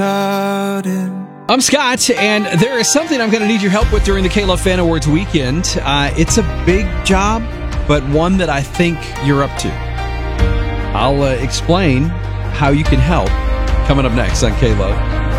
I'm Scott, and there is something I'm going to need your help with during the K-Love Fan Awards weekend. It's a big job, but one that I think you're up to. I'll explain how you can help coming up next on K-Love.